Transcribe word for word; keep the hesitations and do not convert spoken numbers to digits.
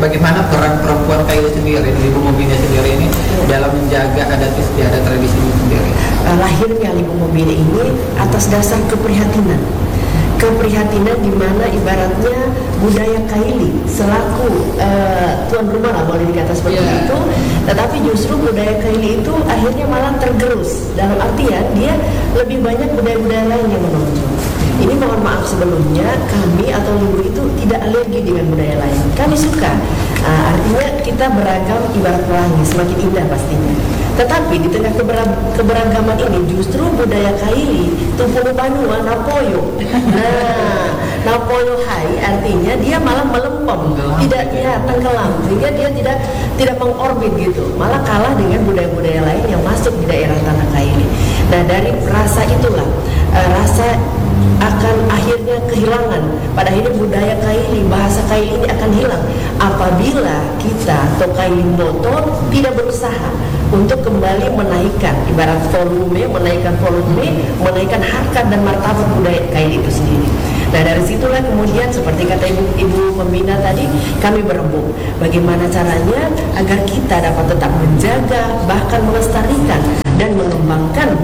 bagaimana peran perempuan Kaili sendiri, Ibu Mobina sendiri ini dalam menjaga adat istiadat tradisi ini sendiri? Uh, lahirnya Ibu Mobina ini atas dasar keprihatinan. Keprihatinan di mana ibaratnya budaya Kaili selaku uh, tuan rumah lah boleh dikata seperti yeah. itu, tetapi justru budaya Kaili itu akhirnya malah tergerus, dalam artian dia lebih banyak budaya-budaya lain yang menonjol. Ini mohon maaf sebelumnya, kami atau Ibu itu tidak alergi dengan budaya lain. Kami suka, uh, artinya kita beragam ibarat pelangi, semakin indah pastinya. Tetapi di tengah keberagaman ini justru budaya Kaili tumpulu banua napoyo. Nah, napoyo hai artinya dia malah melempem, tidak ya tenggelam, sehingga dia tidak tidak mengorbit gitu. Malah kalah dengan budaya-budaya lain yang masuk di daerah tanah Kaili. Nah, dari rasa itulah uh, rasa akan akhirnya kehilangan. Pada akhirnya budaya Kaili, bahasa Kaili ini akan hilang apabila kita atau Kaili motor tidak berusaha untuk kembali menaikkan ibarat volume, menaikkan volume, menaikkan harkat dan martabat budaya Kaili itu sendiri. Nah, dari situlah kemudian seperti kata Ibu Ibu Pembina tadi, kami berembuk bagaimana caranya agar kita dapat tetap menjaga bahkan melestarikan dan mengembangkan